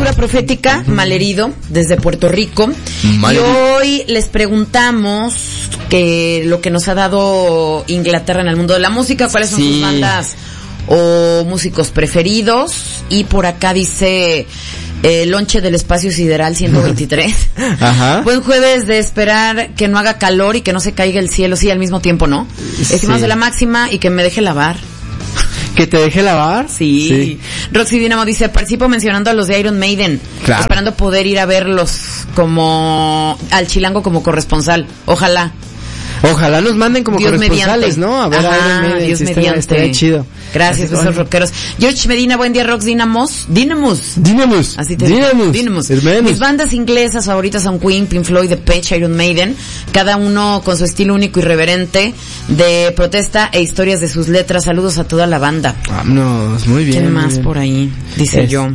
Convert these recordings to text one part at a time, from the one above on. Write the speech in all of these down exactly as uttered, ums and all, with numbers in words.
lectura profética, Malherido, desde Puerto Rico. Malherido. Y hoy les preguntamos que lo que nos ha dado Inglaterra en el mundo de la música, cuáles son sí. sus bandas o músicos preferidos. Y por acá dice eh, Lonche del Espacio Sideral ciento veintitrés. Ajá. Buen jueves de esperar que no haga calor y que no se caiga el cielo, sí, al mismo tiempo, ¿no? Sí. Estimados de la máxima y que me deje lavar. ¿Que te deje lavar? Sí. sí. Roxy Dinamo dice, participo mencionando a los de Iron Maiden, claro. esperando poder ir a verlos como al Chilango como corresponsal. Ojalá. Ojalá nos manden como Dios corresponsales, mediante. ¿no? A ver, Ajá, a Iron Maiden, Dios si mediante. Estaría chido. Gracias, besos bueno. rockeros. George Medina, buen día, Rox Dinamos. Dinamos. Dinamos. Así te Dinamos. Dinamos. Mis bandas inglesas favoritas son Queen, Pink Floyd, The Page, Iron Maiden. Cada uno con su estilo único y reverente de protesta e historias de sus letras. Saludos a toda la banda. Vámonos, muy bien. ¿Quién más bien. por ahí? Dice este, yo.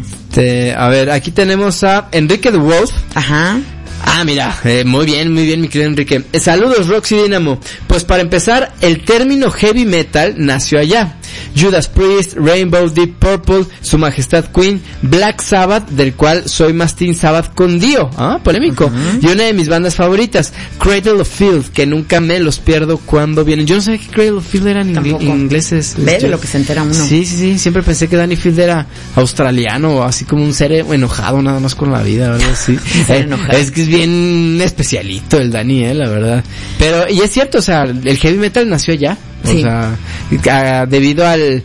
A ver, aquí tenemos a Enrique the Wolf. Ajá. Ah, mira, eh, muy bien, muy bien, mi querido Enrique. Eh, saludos, Roxy Dynamo. Pues para empezar, el término heavy metal nació allá. Judas Priest, Rainbow, Deep Purple, Su Majestad Queen, Black Sabbath, del cual soy más Teen Sabbath con Dio, ah, polémico. Uh-huh. Y una de mis bandas favoritas, Cradle of Filth, que nunca me los pierdo cuando vienen. Yo no sabía que Cradle of Filth eran ingl- ingleses. Ve de lo que se entera uno. Sí, sí, sí, siempre pensé que Danny Field era australiano, así como un ser enojado nada más con la vida, ¿verdad? Sí. eh, es que es bien especialito el Danny, eh, la verdad. Pero, y es cierto, o sea, el heavy metal nació allá. O sí. sea, a, debido al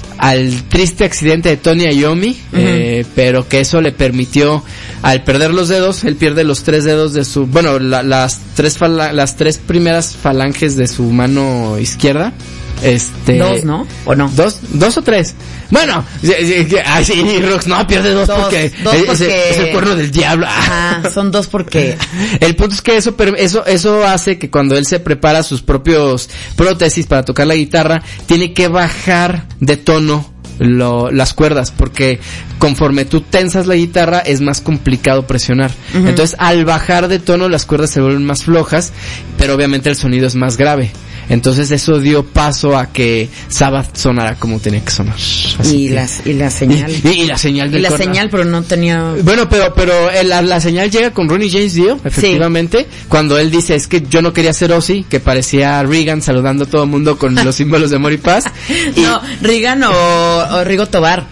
al triste accidente de Tony Iommi, uh-huh. eh, pero que eso le permitió, al perder los dedos, él pierde los tres dedos de su, bueno, la, las tres fala, las tres primeras falanges de su mano izquierda. Este, dos, ¿no? ¿O no? Dos, dos o tres. Bueno, ay, sí, Rox, no, pierde dos, dos porque, dos es, porque... es el cuerno del diablo. Ajá, son dos porque... El punto es que eso, eso, eso hace que cuando él se prepara sus propios prótesis para tocar la guitarra, tiene que bajar de tono Lo, las cuerdas, porque conforme tú tensas la guitarra es más complicado presionar. Uh-huh. Entonces al bajar de tono las cuerdas se vuelven más flojas, pero obviamente el sonido es más grave. Entonces eso dio paso a que Sabbath sonara como tenía que sonar. Así y, que, las, y la señal. Y, y la señal del Y la corno. señal, pero no tenía... Bueno, pero pero la, la señal llega con Ronnie James Dio, efectivamente, sí. Cuando él dice, es que yo no quería ser Ozzy, que parecía Reagan saludando a todo el mundo con los símbolos de amor y paz. Y... No, Reagan o, o Rigo Tobar.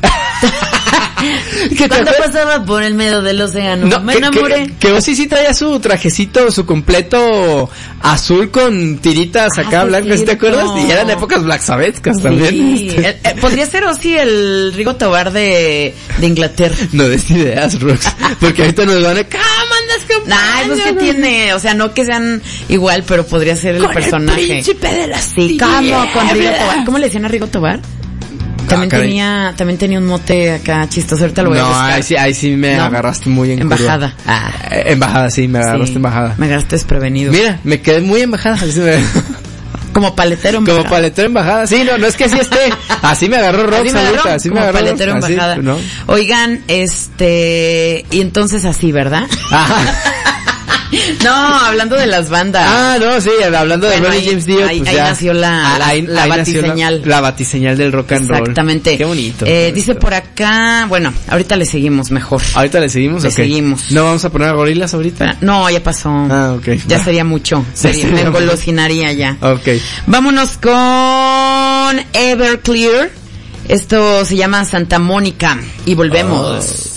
Cuando pasaba por el medio del océano, no, me enamoré. Que, que, que Ozzy sí traía su trajecito, su completo azul con tiritas acá ah, blancas, ¿sí te acuerdas? Y eran épocas Black Sabbathskas sí. también. Este. El, eh, podría ser Ozzy el Rigo Tobar de, de Inglaterra. No des ideas, Rox, porque ahorita nos van a... ¿Cómo andas con Nah, eso es que tiene, o sea, no que sean igual, pero podría ser el con personaje. El príncipe de las sí, ¿cómo? Con Rigo Tobar. ¿Cómo le decían a Rigo Tobar? También ah, tenía, también tenía un mote acá chistoso, ahorita lo voy no, a buscar. No, ahí sí, ahí sí me ¿No? agarraste muy en Embajada. Ah. Eh, embajada, sí, me agarraste sí, embajada. Me agarraste desprevenido. Mira, me quedé muy embajada. Como paletero embajada. Como paletero embajada. Sí, no, no es que así esté. Así me agarró Rox, así me agarró, así como me agarró paletero embajada. ¿No? Oigan, este, y entonces así, ¿verdad? Ajá. No, hablando de las bandas. Ah, no, sí, hablando de bueno, Ronnie James Dio. Ahí, pues ahí ya. nació la, la, ahí, la ahí batiseñal. La, la batiseñal del rock and roll. Exactamente. Qué bonito. Eh, qué bonito. Dice por acá, bueno, ahorita le seguimos mejor. ¿Ahorita le seguimos? Le okay. seguimos. ¿No vamos a poner a Gorilas ahorita? No, ya pasó. Ah, ok. Ya ah. sería mucho. Sería, me engolosinaría ya. Ok. Vámonos con Everclear. Esto se llama Santa Mónica. Y volvemos. Oh.